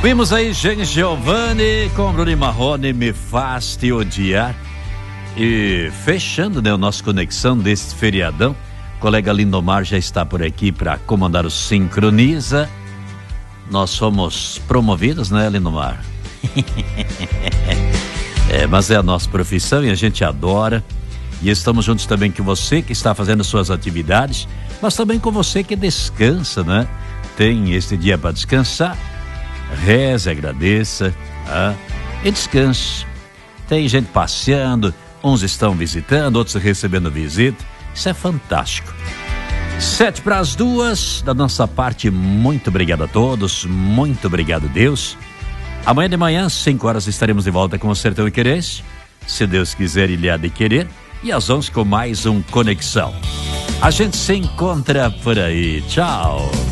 Vimos aí Gen Giovanni com Bruno Marrone, Me Faz Te Odiar. E fechando, né, o nosso conexão desse feriadão, o colega Lindomar já está por aqui para comandar o Sincroniza. Nós somos promovidos, né, Lindomar? Mas é a nossa profissão e a gente adora. E estamos juntos também com você que está fazendo suas atividades, mas também com você que descansa, né? Tem este dia para descansar. Reze, agradeça, e descanse. Tem gente passeando, uns estão visitando, outros recebendo visita. Isso é fantástico. 1:07, da nossa parte, muito obrigado a todos, muito obrigado, Deus. Amanhã de manhã, 5 horas, estaremos de volta com o Sertão e Querência, se Deus quiser, Ele há de querer, e às 11 com mais um Conexão. A gente se encontra por aí. Tchau.